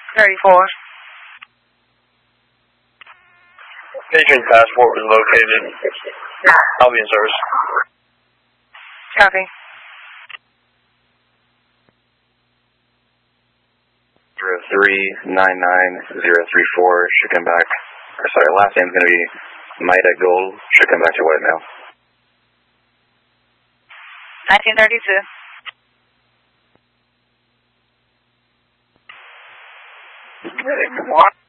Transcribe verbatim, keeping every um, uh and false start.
thirty-four. Patron passport was located. I'll be in service. Copy. Zero three nine nine zero three four should come back. Or sorry, last name's going to be Maida Gold. Should come back to whitemail. nineteen thirty-two. Come on.